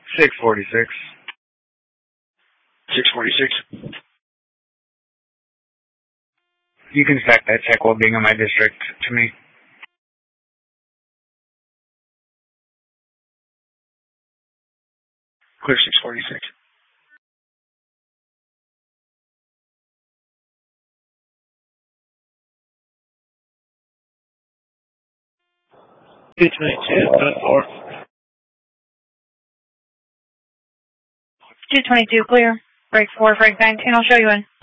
646. 646. You can stack that check while being in my district to me. Clear 646. Two 222, clear. Break 4, break 19, I'll show you in.